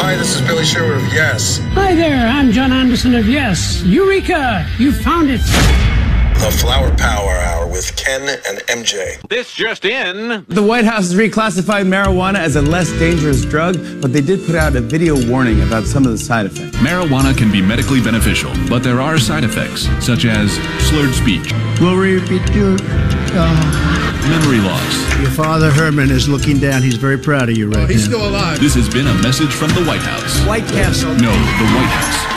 Hi, this is Billy Sherwood of Yes. Hi there, I'm John Anderson of Yes. Eureka! You found it! The Flower Power Hour with Ken and MJ. This just in. The White House has reclassified marijuana as a less dangerous drug, but they did put out a video warning about some of the side effects. Marijuana can be medically beneficial, but there are side effects, such as slurred speech, will repeat your memory loss. Your father, Herman, is looking down. He's very proud of you right now. He's still alive. This has been a message from the White House. White Castle. No, the White House.